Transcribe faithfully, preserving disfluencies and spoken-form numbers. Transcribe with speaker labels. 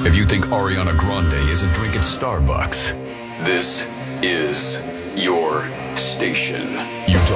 Speaker 1: If you think Ariana Grande isn't drinking Starbucks, this is your station. Utah.